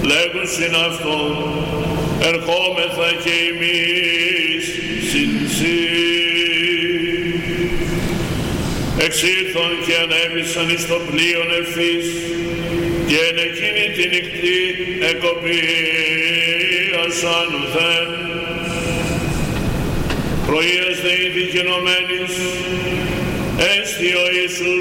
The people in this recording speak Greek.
λέγουσιν αυτόν, ερχόμεθα και εμείς συν σοι. Εξήλθον και ανέβησαν εις το πλοίον ευθύς, και εν εκείνη τη νυχτή εκοπίασαν ουδέν. Πρωίας δε ήδη γενομένης, έστι ο Ιησούς